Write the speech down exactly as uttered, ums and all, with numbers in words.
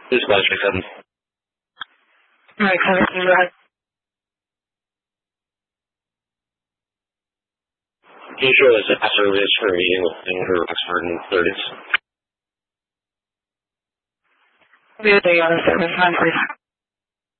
This is West seven. Alright, cover, can you go ahead? Can you show us a service for a meeting with Vancouver, Oxford, and thirties? We have the other service, nine forty-five.